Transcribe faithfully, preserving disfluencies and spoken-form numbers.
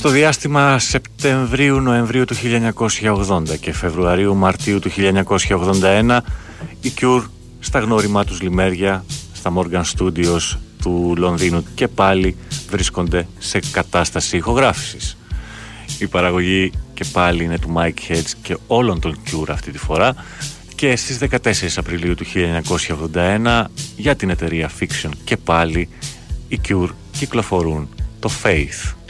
Στο διάστημα Σεπτεμβρίου-Νοεμβρίου του χίλια εννιακόσια ογδόντα και Φεβρουαρίου-Μαρτίου του χίλια εννιακόσια ογδόντα ένα οι Cure στα γνώριμά τους λιμέρια στα Morgan Studios του Λονδίνου και πάλι βρίσκονται σε κατάσταση ηχογράφησης. Η παραγωγή και πάλι είναι του Mike Hedges και όλων των Cure αυτή τη φορά, και στις δεκατέσσερις Απριλίου του χίλια εννιακόσια ογδόντα ένα για την εταιρεία Fiction και πάλι οι Cure κυκλοφορούν το Faith.